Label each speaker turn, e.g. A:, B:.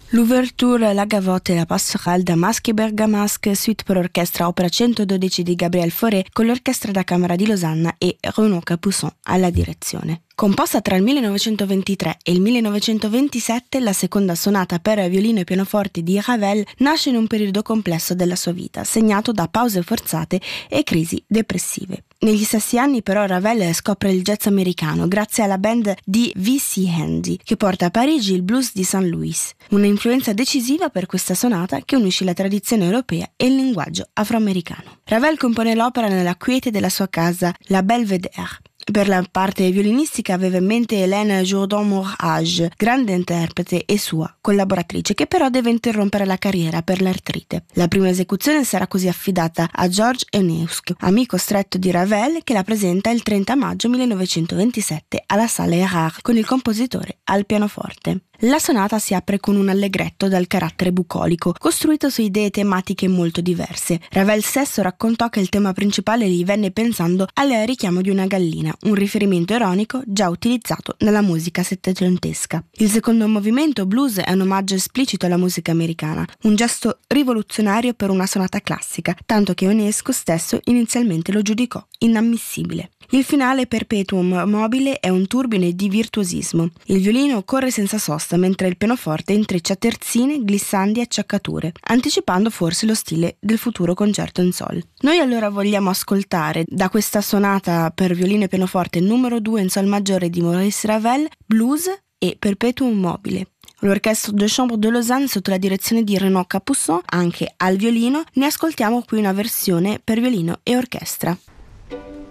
A: L'ouverture, la gavotte e la pastorale da Maschi Bergamasque, suite per orchestra opera 112 di Gabriel Fauré con l'orchestra da camera di Losanna e Renaud Capuçon alla direzione. Composta tra il 1923 e il 1927, la seconda sonata per violino e pianoforte di Ravel nasce in un periodo complesso della sua vita, segnato da pause forzate e crisi depressive. Negli stessi anni però Ravel scopre il jazz americano grazie alla band di V.C. Handy, che porta a Parigi il blues di St. Louis, una influenza decisiva per questa sonata che unisce la tradizione europea e il linguaggio afroamericano. Ravel compone l'opera nella quiete della sua casa, la Belvedere. Per la parte violinistica aveva in mente Hélène Jourdan-Morage, grande interprete e sua collaboratrice, che però deve interrompere la carriera per l'artrite. La prima esecuzione sarà così affidata a Georges Enescu, amico stretto di Ravel, che la presenta il 30 maggio 1927 alla Salle Erard con il compositore al pianoforte. La sonata si apre con un allegretto dal carattere bucolico, costruito su idee tematiche molto diverse. Ravel stesso raccontò che il tema principale gli venne pensando al richiamo di una gallina, un riferimento ironico già utilizzato nella musica settecentesca. Il secondo movimento, blues, è un omaggio esplicito alla musica americana, un gesto rivoluzionario per una sonata classica, tanto che Ionesco stesso inizialmente lo giudicò inammissibile. Il finale Perpetuum mobile è un turbine di virtuosismo. Il violino corre senza sosta, mentre il pianoforte intreccia terzine, glissandi e acciaccature, anticipando forse lo stile del futuro concerto in sol. Noi allora vogliamo ascoltare da questa sonata per violino e pianoforte numero 2 in sol maggiore di Maurice Ravel, Blues e Perpetuum mobile. L'Orchestre de Chambre de Lausanne sotto la direzione di Renaud Capuçon, anche al violino, ne ascoltiamo qui una versione per violino e orchestra.